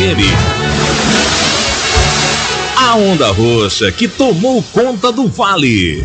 FM. A onda roxa que tomou conta do Vale.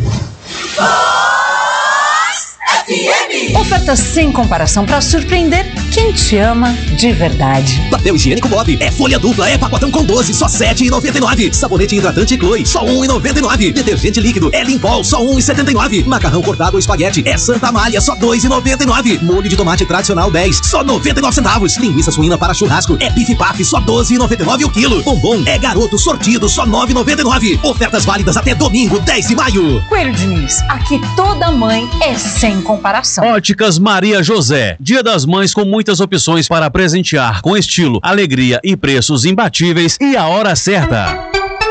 Ofertas sem comparação para surpreender quem te ama de verdade. Papel higiênico Bob, é folha dupla, é pacotão com 12, só R$7,99. Sabonete hidratante Chloe, só R$1,99. Detergente líquido, é Limpol, só R$1,79. Macarrão cortado ou espaguete, é Santa Amália, só R$2,99. Molho de tomate tradicional 10, só 99 centavos. Linguiça suína para churrasco, é Bife Paf, só R$12,99 o quilo. Bombom, é Garoto sortido, só R$9,99. Ofertas válidas até domingo, 10 de maio. Coelho Diniz, aqui toda mãe é sem comparação. Óticas Maria José. Dia das Mães com muitas opções para presentear com estilo, alegria e preços imbatíveis e a hora certa.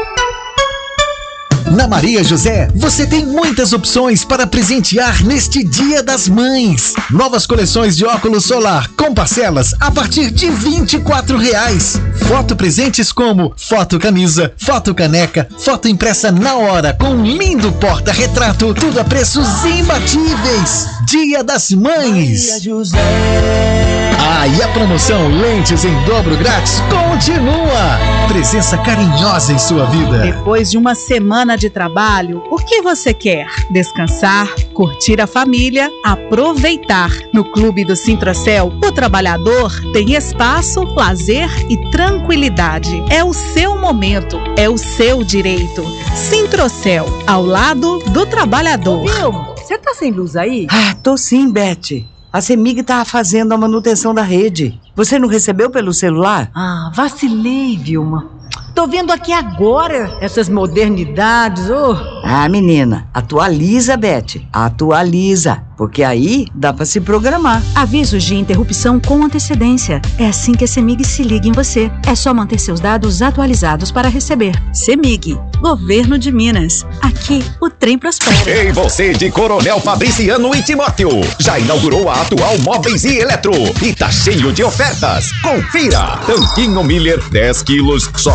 Na Maria José, você tem muitas opções para presentear neste Dia das Mães. Novas coleções de óculos solar com parcelas a partir de R$24. Foto presentes como foto camisa, foto caneca, foto impressa na hora com um lindo porta-retrato, tudo a preços imbatíveis. Dia das Mães. Maria José. Ah, e a promoção Lentes em Dobro Grátis continua. Presença carinhosa em sua vida. Depois de uma semana de trabalho, o que você quer? Descansar, curtir a família, aproveitar. No Clube do Sintrocel, o trabalhador tem espaço, lazer e tranquilidade. É o seu momento, é o seu direito. Sintrocel, ao lado do trabalhador. Vilma, você tá sem luz aí? Ah, tô sim, Beth. A CEMIG tá fazendo a manutenção da rede. Você não recebeu pelo celular? Ah, vacilei, Vilma. Tô vendo aqui agora essas modernidades, Ah, menina, atualiza, Beth. Atualiza, porque aí dá pra se programar. Avisos de interrupção com antecedência. É assim que a CEMIG se liga em você. É só manter seus dados atualizados para receber. CEMIG, Governo de Minas. Aqui o trem prospera. Ei, você de Coronel Fabriciano e Timóteo. Já inaugurou a atual Móveis e Eletro e tá cheio de ofertas. Confira. Tanquinho Miller 10 quilos, só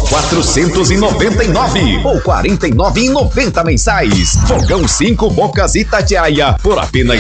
R$499 ou R$49,90 mensais. Fogão 5 bocas Itatiaia por apenas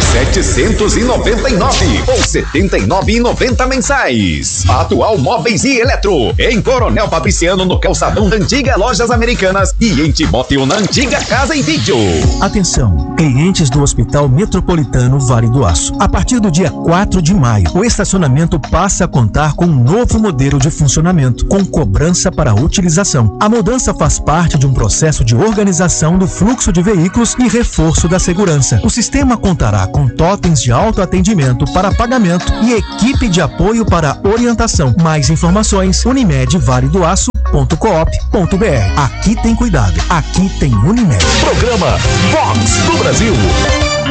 R$799 ou R$79,90 mensais. Atual Móveis e Eletro em Coronel Fabriciano, no calçadão da antiga Lojas Americanas e em Timóteo, na antiga Casa e Vídeo. Atenção, clientes do Hospital Metropolitano Vale do Aço. A partir do dia 4 de maio, o estacionamento passa a contar com um novo modelo de funcionamento, com cobrança para utilização. A mudança faz parte de um processo de organização do fluxo de veículos e reforço da segurança. O sistema contará com totens de autoatendimento para pagamento e equipe de apoio para orientação. Mais informações, unimedvaledoaço.coop.br. Aqui tem cuidado, aqui tem Unimed. Programa Vox do Brasil.